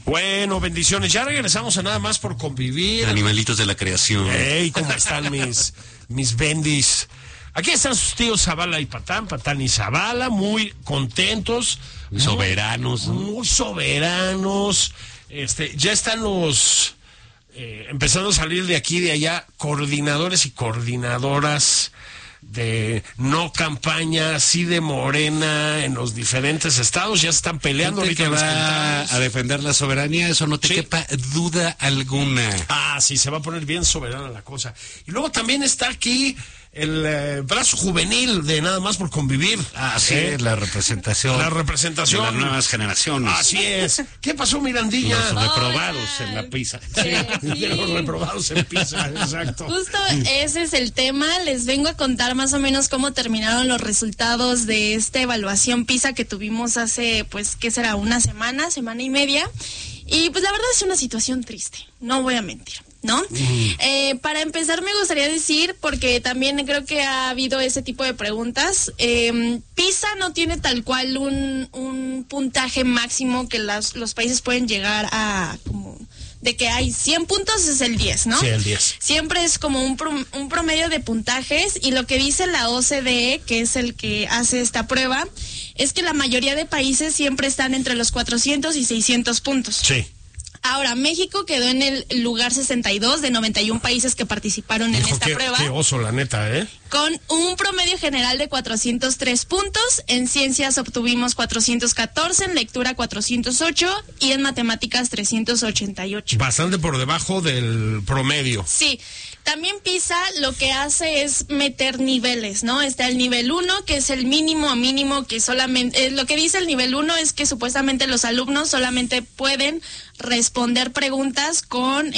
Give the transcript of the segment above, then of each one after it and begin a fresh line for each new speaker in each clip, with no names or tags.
Bueno, bendiciones. Ya regresamos a Nada Más por Convivir.
Animalitos de la creación.
Hey, ¿cómo están mis bendis? Aquí están sus tíos Zavala y Patán y Zavala, muy contentos.
Soberanos.
Muy soberanos. Ya están los... empezando a salir de aquí y de allá, coordinadores y coordinadoras de no campaña, sí de Morena en los diferentes estados, ya están peleando ahorita
que va a defender la soberanía, eso no te quepa duda alguna.
Sí, se va a poner bien soberana la cosa. Y luego también está aquí el brazo juvenil de Nada Más por Convivir.
Sí, la representación.
La representación.
De las nuevas generaciones.
Así es. ¿Qué pasó, Mirandilla?
Los reprobados en la pizza.
Sí. Los reprobados en pizza, exacto.
Justo ese es el tema. Les vengo a contar más o menos cómo terminaron los resultados de esta evaluación PISA que tuvimos hace, pues, ¿qué será? Una semana y media. Y pues la verdad es una situación triste, no voy a mentir, ¿no? Para empezar me gustaría decir, porque también creo que ha habido ese tipo de preguntas, PISA no tiene tal cual un puntaje máximo que los países pueden llegar a, como de que hay 100 puntos es el 10, ¿no?
Sí, el 10.
Siempre es como un promedio de puntajes, y lo que dice la OCDE, que es el que hace esta prueba, es que la mayoría de países siempre están entre los 400 y 600 puntos.
Sí.
Ahora, México quedó en el lugar 62 de 91 países que participaron en esta prueba.
Qué oso, la neta, ¿eh?
Con un promedio general de 403 puntos. En ciencias obtuvimos 414, en lectura 408 y en matemáticas 388.
Bastante por debajo del promedio.
Sí. También PISA lo que hace es meter niveles, ¿no? Está el nivel 1, que es el mínimo a mínimo, que solamente... lo que dice el nivel 1 es que supuestamente los alumnos solamente pueden responder preguntas con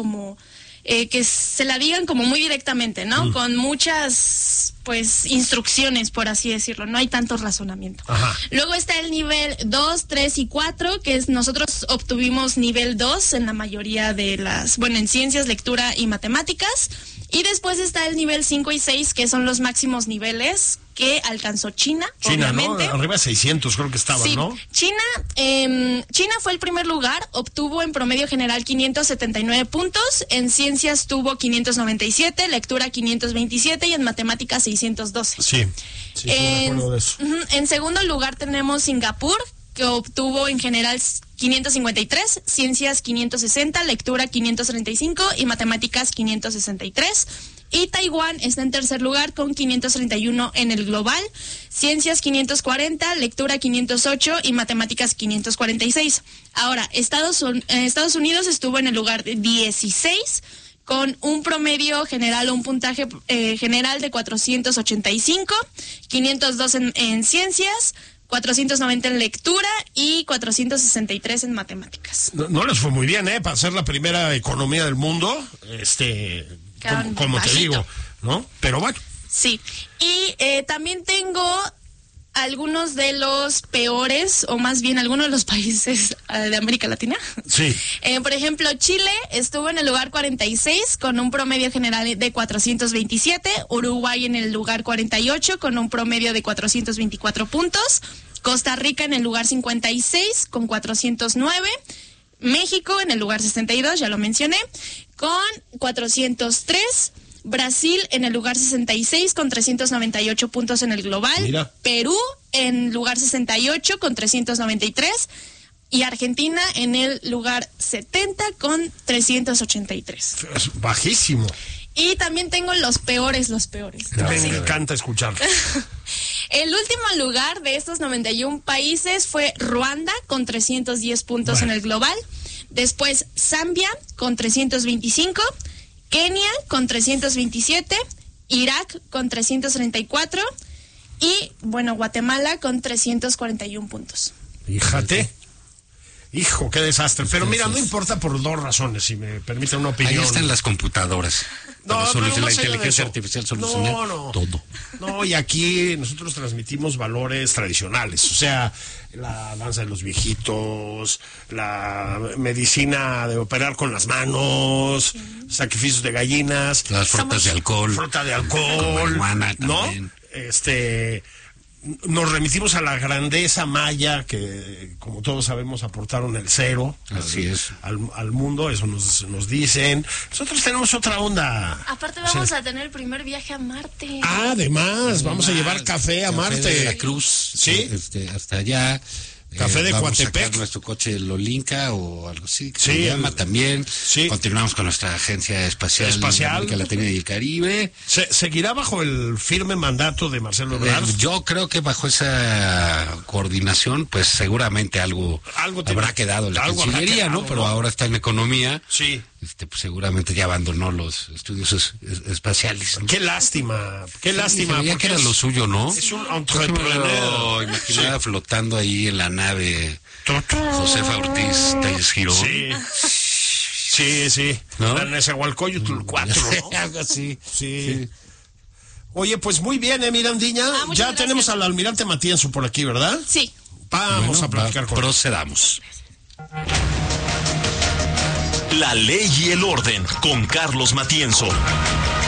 que se la digan como muy directamente, ¿no? Con muchas, pues, instrucciones, por así decirlo. No hay tanto razonamiento.
Ajá.
Luego está el nivel 2, 3 y 4, que es nosotros obtuvimos nivel 2 en la mayoría de en ciencias, lectura y matemáticas. Y después está el nivel 5 y 6, que son los máximos niveles que alcanzó China, obviamente.
¿No? Arriba de 600 creo que estaban,
sí.
¿no?
China fue el primer lugar, obtuvo en promedio general 579 puntos, en ciencias tuvo 597, lectura 527 y en matemáticas 612.
Sí, me acuerdo de eso.
En segundo lugar tenemos Singapur, que obtuvo en general 553, ciencias 560, lectura 535 y matemáticas 563. Y Taiwán está en tercer lugar con 531 en el global, ciencias 540, lectura 508 y matemáticas 546. Ahora, Estados Unidos estuvo en el lugar 16 con un promedio general o un puntaje general de 485, 502 en ciencias, 490 en lectura y 463 en matemáticas.
No les fue muy bien, para ser la primera economía del mundo, como te digo, ¿no? Pero bueno.
Sí, y también tengo algunos de los peores, o más bien algunos de los países de América Latina.
Sí.
Por ejemplo, Chile estuvo en el lugar 46 con un promedio general de 427, Uruguay en el lugar 48 con un promedio de 424 puntos, Costa Rica en el lugar 56 con 409, México en el lugar 62, ya lo mencioné, con 403, Brasil en el lugar 66 con 398 puntos en el global.
Mira.
Perú en lugar 68 con 393 y Argentina en el lugar 70 con 383.
Es bajísimo.
Y también tengo los peores.
Me encanta escuchar.
El último lugar de estos 91 países fue Ruanda con 310 puntos en el global. Después Zambia con 325. Kenia con 327, Irak con 334 y, Guatemala con 341 puntos.
Fíjate. Hijo, qué desastre. Pero mira, no importa por dos razones, si me permite una opinión.
Ahí están las computadoras.
No,
la inteligencia artificial soluciona todo.
No, y aquí nosotros transmitimos valores tradicionales, o sea, la danza de los viejitos, la medicina de operar con las manos, sacrificios de gallinas,
las frutas de alcohol,
fruta de alcohol,
marihuana
¿no?
también.
nos remitimos a la grandeza maya que, como todos sabemos, aportaron el cero
Así es.
al mundo, eso nos dicen. Nosotros tenemos otra onda.
Aparte vamos a tener el primer viaje a Marte.
Además, vamos a llevar café a Marte.
De la Cruz,
Sí.
Hasta allá.
Café de
vamos
Coatepec.
a sacar nuestro coche Lolinka o algo así que
Sí,
se llama también.
sí.
Continuamos con nuestra agencia espacial de América Latina y el Caribe.
¿Seguirá bajo el firme mandato de Marcelo Ebrard?
Yo creo que bajo esa coordinación, pues seguramente algo habrá quedado en la
algo habrá
Cancillería,
quedado,
¿no? Pero
¿no?
ahora está en economía.
Sí.
Pues seguramente ya abandonó los estudios espaciales.
Qué lástima, qué lástima.
Se veía
porque
que era lo suyo, ¿no?
Es un
Yo me
entrepreneur.
lo imaginaba flotando ahí en la nave Josefa Ortiz Telles Girón.
Sí.
¿No?
La Nezahualcóyotl 4, ¿no?
Algo así.
Sí. Oye, pues muy bien, Mirandiña.
Muchas
Ya
gracias.
tenemos al almirante Matienzo por aquí, ¿verdad?
Sí.
Vamos a platicar con él.
Procedamos.
La ley y el orden con Carlos Matienzo.